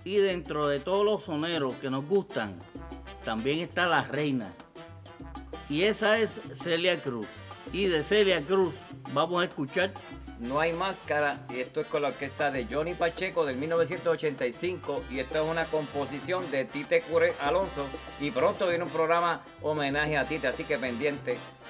Y dentro de todos los soneros que nos gustan, también está la reina. Y esa es Celia Cruz. Y de Celia Cruz vamos a escuchar No hay máscara, y esto es con la orquesta de Johnny Pacheco del 1985, y esto es una composición de Tite Curé Alonso, y pronto viene un programa homenaje a Tite, así que pendiente.